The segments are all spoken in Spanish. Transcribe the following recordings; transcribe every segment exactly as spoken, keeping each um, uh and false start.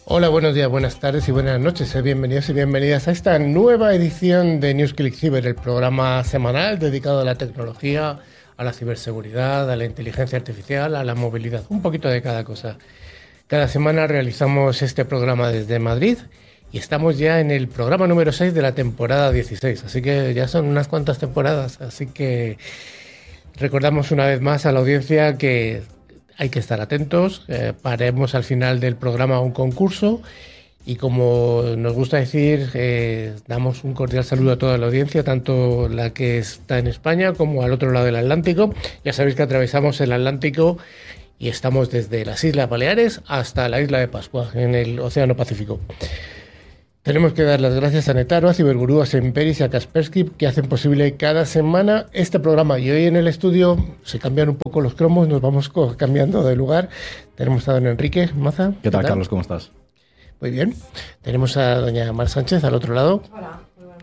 Hola, buenos días, buenas tardes y buenas noches. Bienvenidos y bienvenidas a esta nueva edición de NewsClick Cyber, el programa semanal dedicado a la tecnología, a la ciberseguridad, a la inteligencia artificial, a la movilidad, un poquito de cada cosa. Cada semana realizamos este programa desde Madrid y estamos ya en el programa número seis de la temporada dieciséis, así que ya son unas cuantas temporadas, así que recordamos una vez más a la audiencia que hay que estar atentos, eh, haremos al final del programa un concurso y, como nos gusta decir, eh, damos un cordial saludo a toda la audiencia, tanto la que está en España como al otro lado del Atlántico. Ya sabéis que atravesamos el Atlántico y estamos desde las Islas Baleares hasta la isla de Pascua, en el Océano Pacífico. Tenemos que dar las gracias a Netaro, a Cibergurú, a Semperis y a Kaspersky, que hacen posible cada semana este programa. Y hoy en el estudio se cambian un poco los cromos, nos vamos cambiando de lugar. Tenemos a don Enrique Maza. ¿Qué tal, Carlos? ¿Cómo estás? Muy bien. Tenemos a doña Mar Sánchez al otro lado. Hola.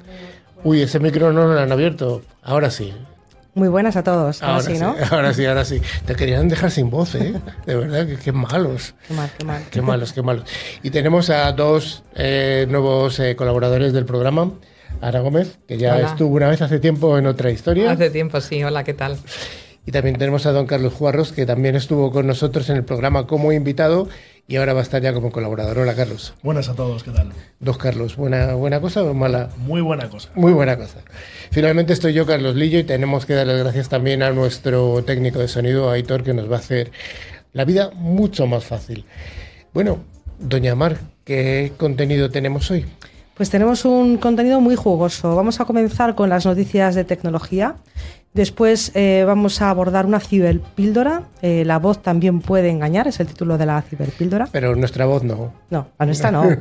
Uy, ese micro no lo han abierto. Ahora sí. Muy buenas a todos. Ahora, ahora sí, ¿no? Ahora sí, ahora sí. Te querían dejar sin voz, ¿eh? De verdad, que qué malos. Qué mal, qué mal. Qué malos, qué malos. Y tenemos a dos eh, nuevos eh, colaboradores del programa. Ana Gómez, que ya Hola. estuvo una vez hace tiempo en otra historia. Hace tiempo, sí. Hola, ¿qué tal? Y también tenemos a don Carlos Juarros, que también estuvo con nosotros en el programa como invitado y ahora va a estar ya como colaborador. Hola, Carlos. Buenas a todos, ¿qué tal? Dos Carlos, ¿buena, buena cosa o mala? Muy buena cosa. Muy buena cosa. Finalmente estoy yo, Carlos Lillo, y tenemos que dar las gracias también a nuestro técnico de sonido, Aitor, que nos va a hacer la vida mucho más fácil. Bueno, doña Mar, ¿qué contenido tenemos hoy? Pues tenemos un contenido muy jugoso. Vamos a comenzar con las noticias de tecnología. Después eh, vamos a abordar una ciberpíldora. Eh, la voz también puede engañar, es el título de la ciberpíldora. Pero nuestra voz no. No, la nuestra no.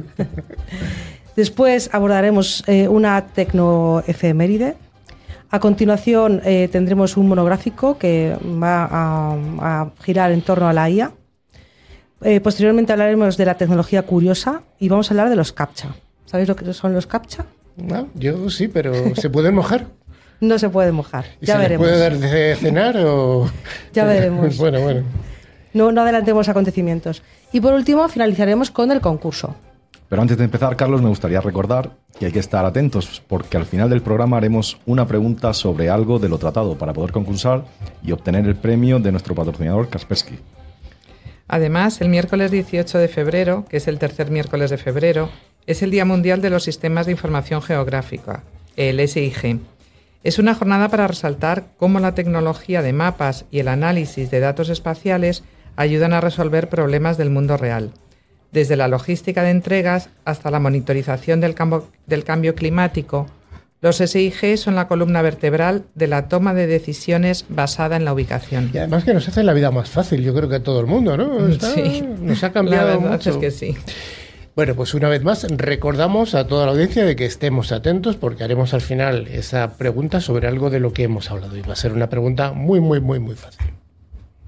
Después abordaremos eh, una tecnoefeméride. A continuación eh, tendremos un monográfico que va a, a girar en torno a la I A. Eh, posteriormente hablaremos de la tecnología curiosa y vamos a hablar de los CAPTCHA. ¿Sabéis lo que son los CAPTCHA? No, yo sí, pero ¿se pueden mojar? No se puede mojar, ¿Y ya se veremos. les puede dar de cenar o...? Ya veremos. Bueno, bueno. No, no adelantemos acontecimientos. Y por último finalizaremos con el concurso. Pero antes de empezar, Carlos, me gustaría recordar que hay que estar atentos porque al final del programa haremos una pregunta sobre algo de lo tratado para poder concursar y obtener el premio de nuestro patrocinador Kaspersky. Además, el miércoles dieciocho de febrero, que es el tercer miércoles de febrero, es el Día Mundial de los Sistemas de Información Geográfica, el S I G. Es una jornada para resaltar cómo la tecnología de mapas y el análisis de datos espaciales ayudan a resolver problemas del mundo real, desde la logística de entregas hasta la monitorización del cambio, del cambio climático. Los S I G son la columna vertebral de la toma de decisiones basada en la ubicación. Y además que nos hace la vida más fácil, yo creo que a todo el mundo, ¿no? Está, Sí, nos ha cambiado la verdad mucho. es que sí. Bueno, pues una vez más recordamos a toda la audiencia de que estemos atentos porque haremos al final esa pregunta sobre algo de lo que hemos hablado y va a ser una pregunta muy, muy, muy, muy fácil.